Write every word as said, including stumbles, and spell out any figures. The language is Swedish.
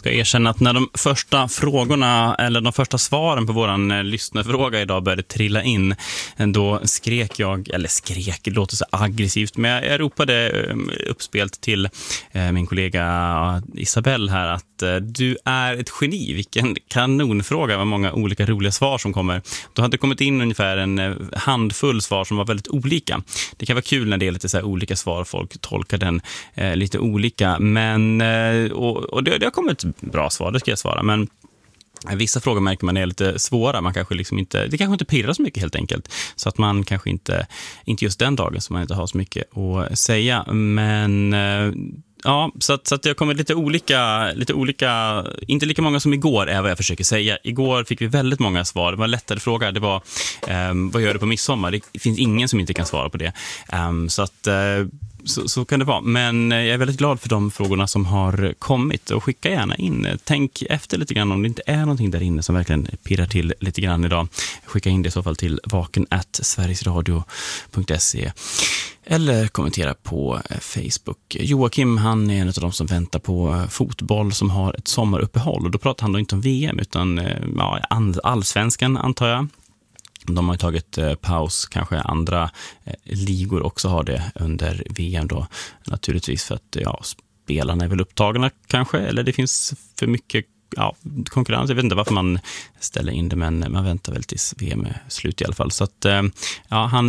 Ska erkänna att när de första frågorna eller de första svaren på våran eh, lyssnarfråga idag började trilla in, då skrek jag, eller skrek, det låter så aggressivt, men jag, jag ropade eh, uppspelt till eh, min kollega Isabelle här att eh, du är ett geni, vilken kanonfråga, vad många olika roliga svar som kommer. Då hade det kommit in ungefär en eh, handfull svar som var väldigt olika. Det kan vara kul när det är lite så här olika svar, folk tolkar den eh, lite olika, men eh, och, och det, det har kommit bra svar, det ska jag svara, men vissa frågor märker man är lite svåra, man kanske liksom inte, det kanske inte pirrar så mycket helt enkelt, så att man kanske inte, inte just den dagen som man inte har så mycket att säga, men ja, så att, så att det har kommit lite olika, lite olika, inte lika många som igår är vad jag försöker säga. Igår fick vi väldigt många svar, det var en lättare fråga, det var um, vad gör du på midsommar? Det finns ingen som inte kan svara på det, um, så att uh, Så, så kan det vara, men jag är väldigt glad för de frågorna som har kommit, och skicka gärna in, tänk efter lite grann om det inte är någonting där inne som verkligen pirrar till lite grann idag. Skicka in det i så fall till vaken at sverigesradio punkt se eller kommentera på Facebook. Joakim, han är en av de som väntar på fotboll som har ett sommaruppehåll, och då pratar han då inte om V M utan ja, allsvenskan antar jag. De har tagit eh, paus, kanske andra eh, ligor också har det under V M då, naturligtvis för att ja, spelarna är väl upptagna kanske, eller det finns för mycket ja, konkurrens, jag vet inte varför man ställer in det, men man väntar väl tills V M är slut i alla fall, så att eh, ja, han